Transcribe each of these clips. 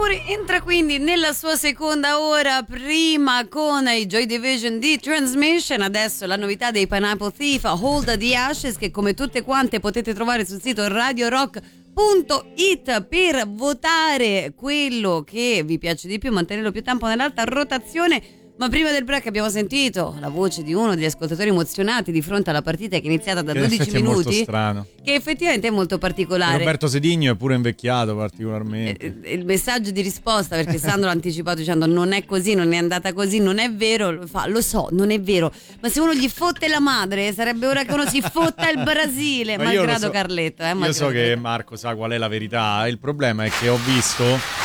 Fury entra quindi nella sua seconda ora, prima con i Joy Division di Transmission, adesso la novità dei Pineapple Thief, Hold the Ashes, che come tutte quante potete trovare sul sito radiorock.it per votare quello che vi piace di più, mantenerlo più tempo nell'alta rotazione. Ma prima del break abbiamo sentito la voce di uno degli ascoltatori emozionati di fronte alla partita che è iniziata da 12 minuti. È molto strano. Che effettivamente è molto particolare. E Roberto Sedinho è pure invecchiato particolarmente. Il messaggio di risposta, perché Sandro l'ha anticipato dicendo non è così, non è andata così, non è vero, lo so, non è vero. Ma se uno gli fotte la madre, sarebbe ora che uno si fotta il Brasile, malgrado Carletto. Io so che Marco sa qual è la verità. Il problema è che ho visto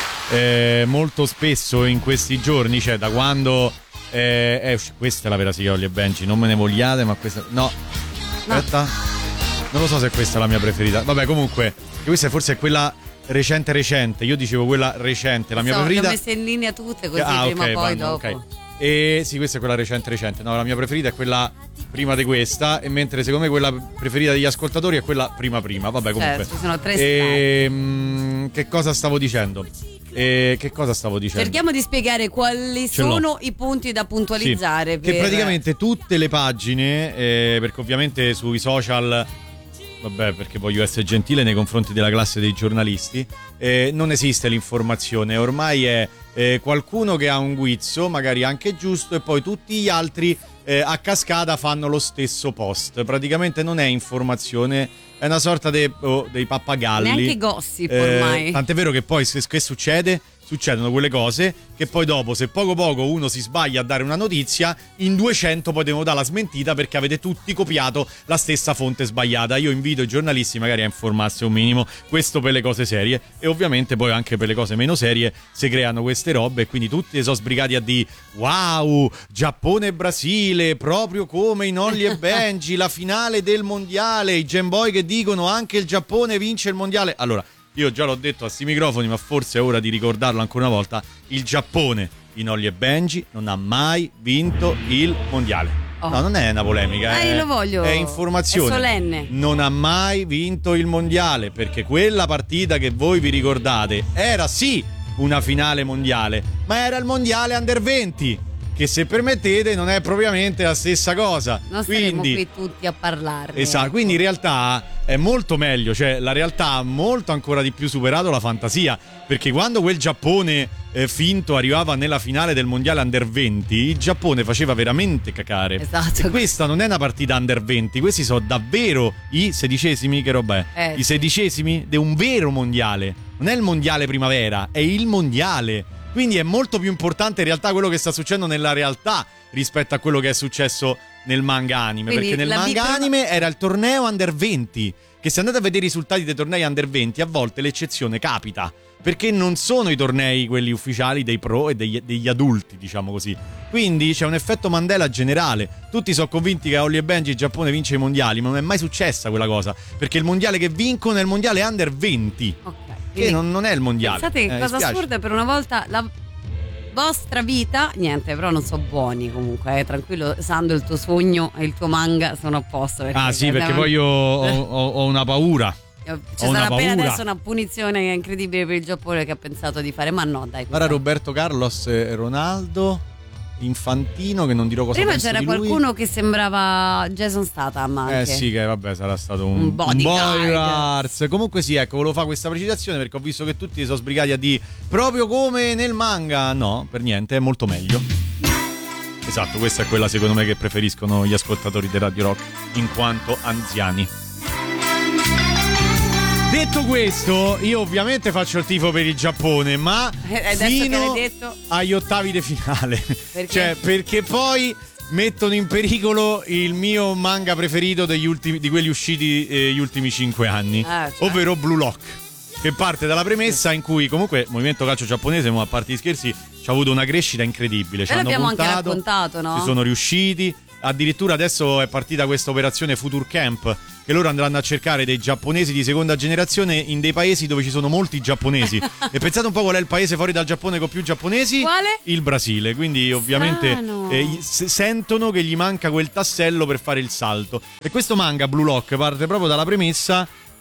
molto spesso in questi giorni, cioè da quando questa è la vera Ollie e Benji, non me ne vogliate, ma questa no. Aspetta, non lo so se questa è la mia preferita. Vabbè, comunque questa forse è quella recente. Io dicevo quella recente, la mia preferita. Le ho messe in linea tutte così, prima poi dopo. Okay. E sì, questa è quella recente. No, la mia preferita è quella prima di questa, e mentre secondo me quella preferita degli ascoltatori è quella prima. Vabbè, comunque. Ci sono tre strade. Che cosa stavo dicendo? Cerchiamo di spiegare quali sono i punti da puntualizzare. Sì, che praticamente tutte le pagine, perché ovviamente sui social, vabbè, perché voglio essere gentile nei confronti della classe dei giornalisti, non esiste l'informazione, ormai è qualcuno che ha un guizzo, magari anche giusto, e poi tutti gli altri a cascata fanno lo stesso post. Praticamente non è informazione, è una sorta dei pappagalli. Neanche gossip ormai. Tant'è vero che poi che succede? Succedono quelle cose che poi dopo, se poco uno si sbaglia a dare una notizia, in 200 poi devono dare la smentita perché avete tutti copiato la stessa fonte sbagliata. Io invito i giornalisti magari a informarsi un minimo, questo per le cose serie, e ovviamente poi anche per le cose meno serie si creano queste robe, e quindi tutti sono sbrigati a dire wow, Giappone e Brasile, proprio come in Ollie e Benji, la finale del mondiale, i Gemboy che dicono anche il Giappone vince il mondiale. Allora, io già l'ho detto a sti microfoni, ma forse è ora di ricordarlo ancora una volta: il Giappone in Ollie e Benji non ha mai vinto il mondiale. No, non è una polemica, io lo voglio. È informazione. È solenne. Non ha mai vinto il mondiale, perché quella partita che voi vi ricordate era sì una finale mondiale, ma era il mondiale under 20, che se permettete non è propriamente la stessa cosa. Non saremo qui tutti a parlarne. Esatto, quindi in realtà è molto meglio, cioè la realtà ha molto ancora di più superato la fantasia, perché quando quel Giappone finto arrivava nella finale del mondiale under 20, il Giappone faceva veramente cacare. Esatto. E questa non è una partita under 20, questi sono davvero i sedicesimi, che roba è? I sedicesimi di un vero mondiale. Non è il mondiale primavera, è il mondiale. Quindi è molto più importante in realtà quello che sta succedendo nella realtà rispetto a quello che è successo nel manga anime. Quindi perché nel manga anime era il torneo under 20, che se andate a vedere i risultati dei tornei under 20 a volte l'eccezione capita, perché non sono i tornei quelli ufficiali dei pro e degli adulti, diciamo così. Quindi c'è un effetto Mandela generale. Tutti sono convinti che a Ollie e Benji il Giappone vince i mondiali, ma non è mai successa quella cosa, perché il mondiale che vincono è il mondiale under 20. Ok. Che non è il mondiale. Pensate che cosa assurda, per una volta la vostra vita, niente, però non so buoni comunque, tranquillo Sando, il tuo sogno e il tuo manga sono a posto. Sì, perché poi io ho una paura. Ci sarà appena adesso una punizione incredibile per il Giappone che ha pensato di fare, ma no dai. Guarda Roberto Carlos e Ronaldo, Infantino, che non dirò cosa prima penso c'era di lui. Qualcuno che sembrava Jason Statham anche. Sì, che vabbè sarà stato un bodyguard. Comunque sì, ecco, volevo fare questa precisazione perché ho visto che tutti si sono sbrigati a dire proprio come nel manga. No, per niente, è molto meglio. Esatto, questa è quella secondo me che preferiscono gli ascoltatori di Radio Rock in quanto anziani. Detto questo, io ovviamente faccio il tifo per il Giappone, ma fino agli ottavi di finale. Perché? Cioè, perché poi mettono in pericolo il mio manga preferito di quelli usciti gli ultimi 5 anni, ovvero Blue Lock, che parte dalla premessa in cui comunque il movimento calcio giapponese, ma a parte gli scherzi, ci ha avuto una crescita incredibile. Ci l'abbiamo anche raccontato, no? Ci sono riusciti. Addirittura adesso è partita questa operazione Future Camp, che loro andranno a cercare dei giapponesi di seconda generazione in dei paesi dove ci sono molti giapponesi. E pensate un po' qual è il paese fuori dal Giappone con più giapponesi? Quale? Il Brasile. Quindi ovviamente sentono che gli manca quel tassello per fare il salto. E questo manga Blue Lock parte proprio dalla premessa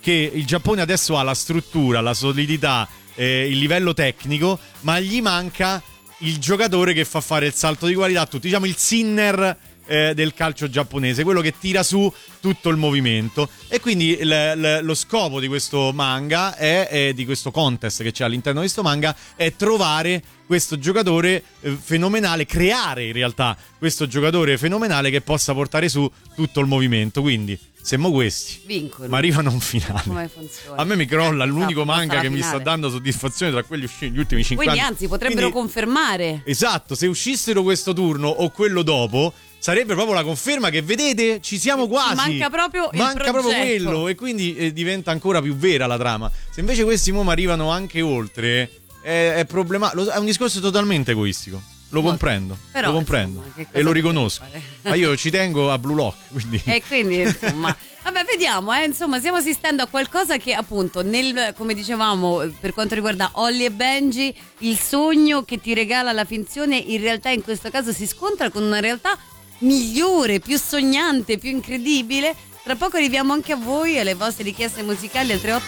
che il Giappone adesso ha la struttura, la solidità, il livello tecnico, ma gli manca il giocatore che fa fare il salto di qualità a tutti, diciamo il Sinner del calcio giapponese, quello che tira su tutto il movimento. E quindi lo scopo di questo manga di questo contest che c'è all'interno di questo manga è trovare questo giocatore fenomenale, creare in realtà questo giocatore fenomenale che possa portare su tutto il movimento. Quindi siamo questi vincono, ma arrivano a un finale. Come funziona? A me mi crolla l'unico manga che mi finale. sta dando soddisfazione tra quelli usciti negli ultimi 5 Quindi anni. anzi potrebbero confermare. Esatto, se uscissero questo turno o quello dopo sarebbe proprio la conferma che vedete ci siamo quasi. Manca proprio il Manca proprio progetto. quello, e quindi diventa ancora più vera la trama. Se invece questi mo' arrivano anche oltre, è problematico. È un discorso totalmente egoistico. Lo comprendo, però, lo comprendo, insomma, che cosa e lo riconosco. fare? Ma io ci tengo a Blue Lock, quindi. E quindi insomma, vabbè, vediamo, insomma, stiamo assistendo a qualcosa che appunto come dicevamo per quanto riguarda Holly e Benji, il sogno che ti regala la finzione in realtà in questo caso si scontra con una realtà migliore, più sognante, più incredibile. Tra poco arriviamo anche a voi, alle vostre richieste musicali al 38